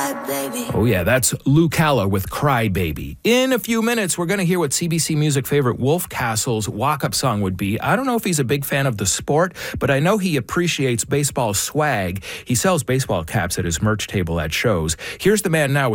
Oh yeah, that's Lou Calla with Cry Baby. In a few minutes, we're going to hear what CBC Music favorite Wolf Castle's walk-up song would be. I don't know if he's a big fan of the sport, but I know he appreciates baseball swag. He sells baseball caps at his merch table at shows. Here's the man now with